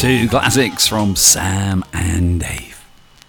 Two classics from Sam and Dave.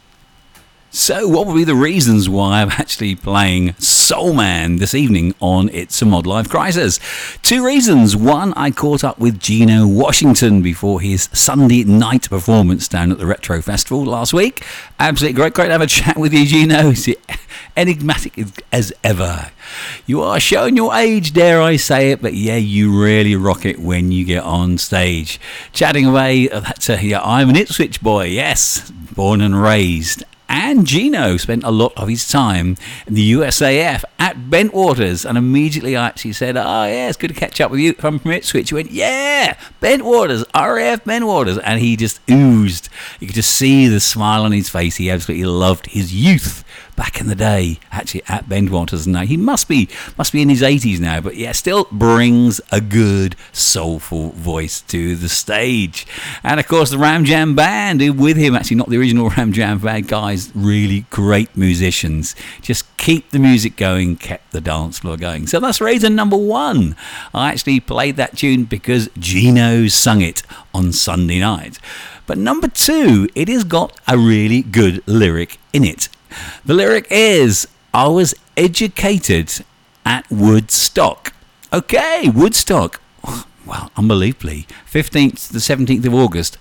So what would be the reasons why I'm actually playing Soul Man this evening on It's a Mod Life Crisis? Two reasons. One, I caught up with Gino Washington before his Sunday night performance down at the Retro Festival last week. Absolutely great to have a chat with you, Gino. He's enigmatic as ever. You are showing your age, dare I say it, but yeah, you really rock it when you get on stage. Chatting away, I'm an Ipswich boy, yes, born and raised. And Gino spent a lot of his time in the USAF at Bentwaters, and immediately I actually said, oh yeah, it's good to catch up with you. I'm from Ipswich. He went, yeah, Bentwaters, RAF Bentwaters, and he just oozed. You could just see the smile on his face. He absolutely loved his youth back in the day, actually at Bentwaters. Now he must be in his 80s now, but yeah, still brings a good soulful voice to the stage. And of course the Ram Jam Band, who with him, actually not the original Ram Jam Band guys, really great musicians, just keep the music going, kept the dance floor going. So that's reason number one. I actually played that tune because Gino sung it on Sunday night. But number two, it has got a really good lyric in it. The lyric is, I was educated at Woodstock. Okay, Woodstock. Well, unbelievably, 15th to the 17th of August,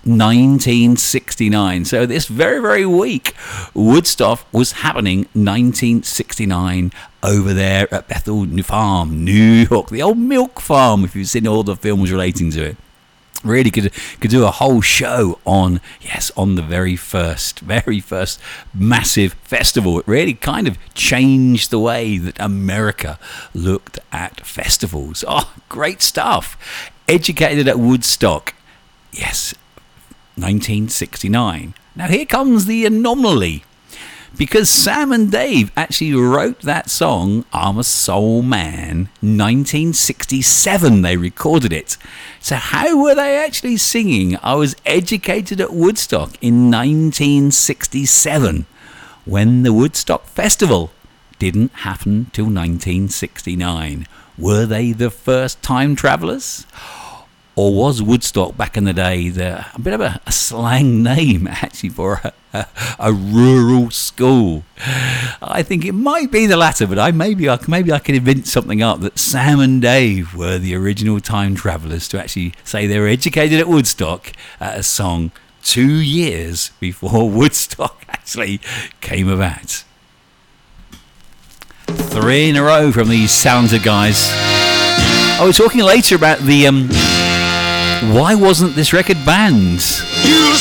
1969. So this very, very week, Woodstock was happening 1969 over there at Bethel Farm, New York. The old milk farm, if you've seen all the films relating to it. Really could do a whole show on the very first massive festival. It really kind of changed the way that America looked at festivals. Oh, great stuff. Educated at Woodstock. Yes, 1969. Now here comes the anomaly. Because Sam and Dave actually wrote that song, I'm a Soul Man, 1967 they recorded it. So how were they actually singing I was educated at Woodstock in 1967 when the Woodstock Festival didn't happen till 1969? Were they the first time travellers? Or was Woodstock back in the day a bit of a slang name actually for a rural school? I think it might be the latter, but maybe I can invent something up that Sam and Dave were the original time travellers to actually say they were educated at Woodstock at a song 2 years before Woodstock actually came about. 3 in a row from these Sounds of guys. I was talking later about the why wasn't this record banned? You